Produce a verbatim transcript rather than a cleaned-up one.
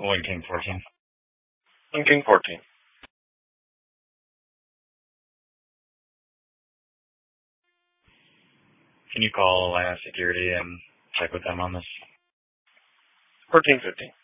One King fourteen. One King fourteen. Can you call Atlanta Security and check with them on this? fourteen fifteen.